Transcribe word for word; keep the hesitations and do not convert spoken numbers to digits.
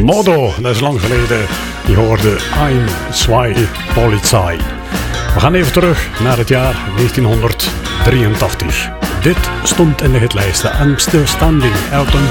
Modo, dat is lang geleden. Je hoorde Ein, Zwei, Polizei. We gaan even terug naar het jaar negentien drieëntachtig. Dit stond in de hitlijsten. I'm Still Standing, Elton